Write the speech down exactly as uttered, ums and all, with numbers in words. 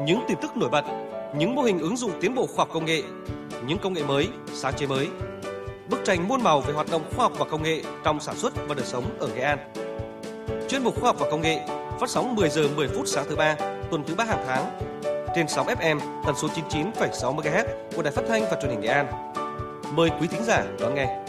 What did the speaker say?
những tin tức nổi bật, những mô hình ứng dụng tiến bộ khoa học công nghệ, những công nghệ mới, sáng chế mới. Bức tranh muôn màu về hoạt động khoa học và công nghệ trong sản xuất và đời sống ở Nghệ An. Chuyên mục khoa học và công nghệ phát sóng mười giờ mười phút sáng thứ ba, tuần thứ ba hàng tháng trên sóng ép em tần số chín mươi chín phẩy sáu mê ga héc của Đài Phát thanh và Truyền hình Nghệ An. Mời quý thính giả đón nghe.